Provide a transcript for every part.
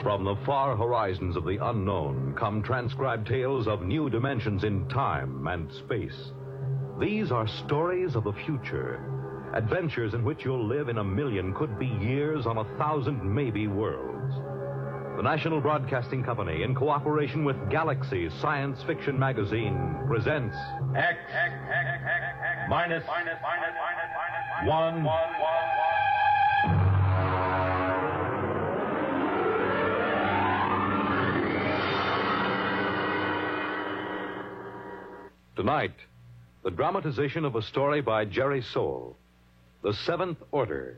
From the far horizons of the unknown come transcribed tales of new dimensions in time and space. These are stories of the future, adventures in which you'll live in a million, could be years, on 1,000 maybe worlds. The National Broadcasting Company, in cooperation with Galaxy Science Fiction Magazine, presents X minus 1. Tonight, the dramatization of a story by Jerry Soule, The Seventh Order.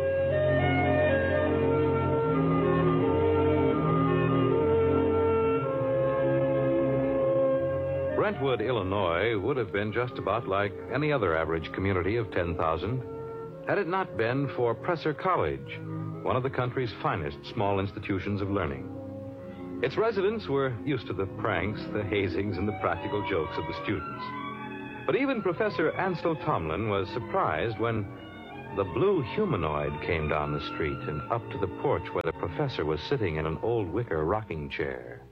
Brentwood, Illinois, would have been just about like any other average community of 10,000 had it not been for Presser College, one of the country's finest small institutions of learning. Its residents were used to the pranks, the hazings, and the practical jokes of the students. But even Professor Ansel Tomlin was surprised when the blue humanoid came down the street and up to the porch where the professor was sitting in an old wicker rocking chair.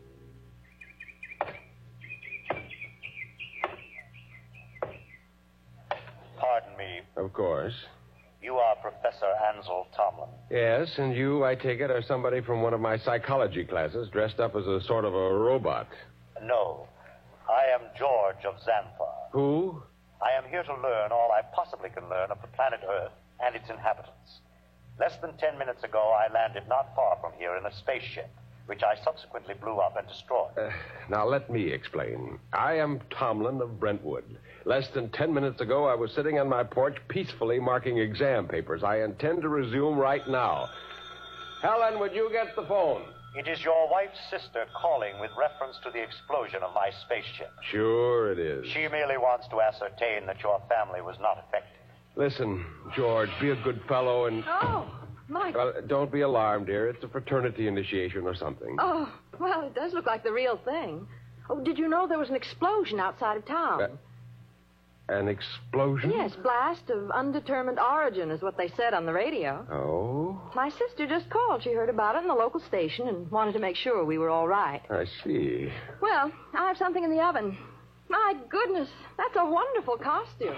Pardon me. Of course. You are Professor Ansel Tomlin. Yes, and you, I take it, are somebody from one of my psychology classes dressed up as a sort of a robot. No. I am George of Xanthar. Who? I am here to learn all I possibly can learn of the planet Earth and its inhabitants. Less than 10 minutes ago, I landed not far from here in a spaceship, which I subsequently blew up and destroyed. Now, let me explain. I am Tomlin of Brentwood. Less than 10 minutes ago, I was sitting on my porch peacefully marking exam papers. I intend to resume right now. Helen, would you get the phone? It is your wife's sister calling with reference to the explosion of my spaceship. Sure it is. She merely wants to ascertain that your family was not affected. Listen, George, be a good fellow and... Oh, Mike. Well, don't be alarmed, dear. It's a fraternity initiation or something. Oh, well, it does look like the real thing. Oh, did you know there was an explosion outside of town? An explosion? Yes, blast of undetermined origin is what they said on the radio. Oh? My sister just called. She heard about it in the local station and wanted to make sure we were all right. I see. Well, I have something in the oven. My goodness, that's a wonderful costume.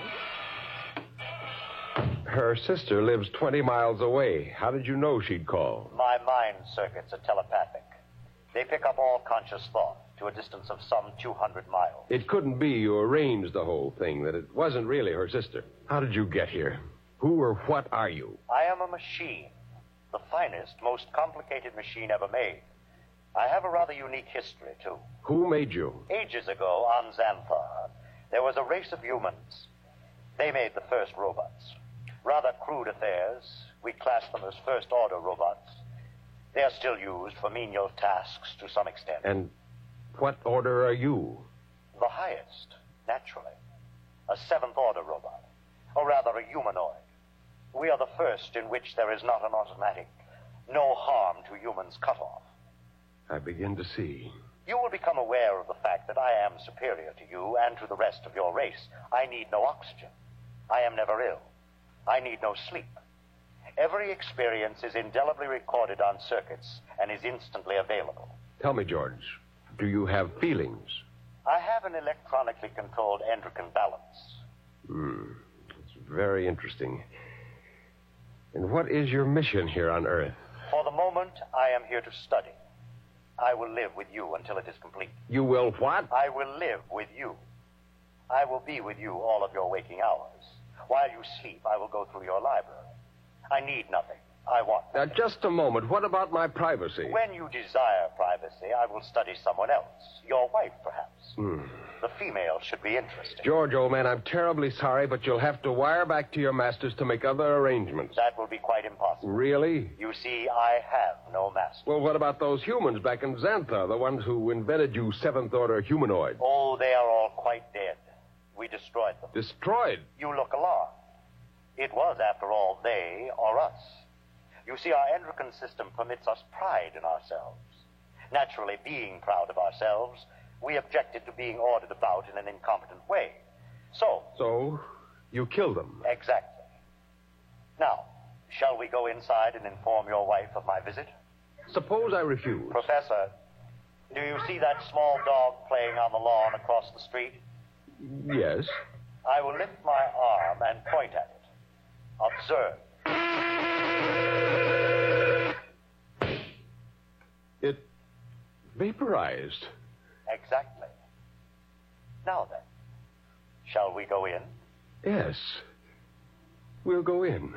Her sister lives 20 miles away. How did you know she'd call? My mind circuits are telepathic. They pick up all conscious thought to a distance of some 200 miles. It couldn't be you arranged the whole thing, that it wasn't really her sister. How did you get here? Who or what are you? I am a machine. The finest, most complicated machine ever made. I have a rather unique history, too. Who made you? Ages ago on Xanthar, there was a race of humans. They made the first robots. Rather crude affairs. We class them as first-order robots. They are still used for menial tasks to some extent. And what order are you? The highest, naturally. A seventh-order robot. Or rather, a humanoid. We are the first in which there is not an automatic, no harm to humans cutoff. I begin to see. You will become aware of the fact that I am superior to you and to the rest of your race. I need no oxygen. I am never ill. I need no sleep. Every experience is indelibly recorded on circuits and is instantly available. Tell me, George, do you have feelings? I have an electronically controlled endocrine balance. It's very interesting. And what is your mission here on Earth? For the moment, I am here to study. I will live with you until it is complete. You will what? I will live with you. I will be with you all of your waking hours. While you sleep, I will go through your library. I need nothing. I want Now, nothing. just a moment. What about my privacy? When you desire privacy, I will study someone else. Your wife, perhaps. The female should be interesting. George, old man, I'm terribly sorry, but you'll have to wire back to your masters to make other arrangements. That will be quite impossible. Really? You see, I have no master. Well, what about those humans back in Xanthar, the ones who invented you seventh-order humanoid? Oh, they are all quite dead. We destroyed them. Destroyed? You look alarmed. It was, after all, they or us. You see, our endocrine system permits us pride in ourselves. Naturally, being proud of ourselves, we objected to being ordered about in an incompetent way. So, you killed them? Exactly. Now, shall we go inside and inform your wife of my visit? Suppose I refuse. Professor, do you see that small dog playing on the lawn across the street? Yes. I will lift my arm and point at it. Observe. It vaporized. Exactly. Now then, shall we go in? Yes. We'll go in.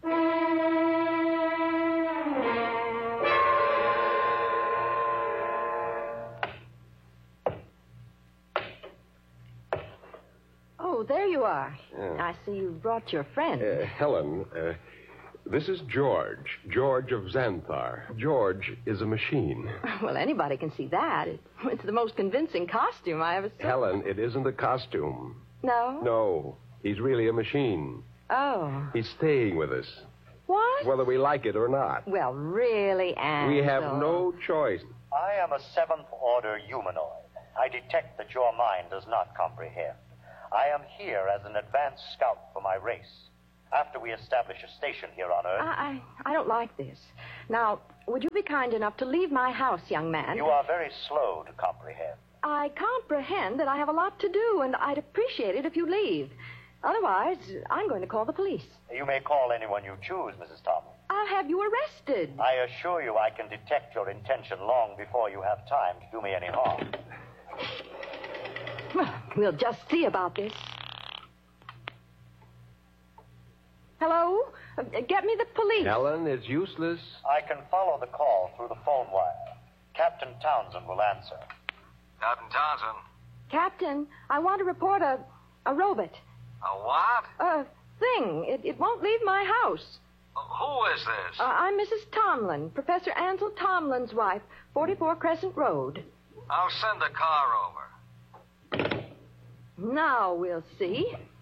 Oh, there you are. Yeah. I see you brought your friend. Helen, this is George. George of Xanthar. George is a machine. Well, anybody can see that. It's the most convincing costume I ever saw. Helen, it isn't a costume. No? No, he's really a machine. Oh. He's staying with us, What? whether we like it or not. Well, really, Ansel. We have no choice. I am a seventh-order humanoid. I detect that your mind does not comprehend. I am here as an advanced scout for my race. After we establish a station here on Earth... I don't like this. Now, would you be kind enough to leave my house, young man? You are very slow to comprehend. I comprehend that I have a lot to do, and I'd appreciate it if you leave. Otherwise, I'm going to call the police. You may call anyone you choose, Mrs. Tomlin. I'll have you arrested. I assure you I can detect your intention long before you have time to do me any harm. Well, we'll just see about this. Hello? Get me the police. Helen, it's useless. I can follow the call through the phone wire. Captain Townsend will answer. Captain Townsend. Captain, I want to report a robot. A what? A thing. It won't leave my house. Who is this? I'm Mrs. Tomlin, Professor Ansel Tomlin's wife, 44 Crescent Road. I'll send the car over. Now we'll see.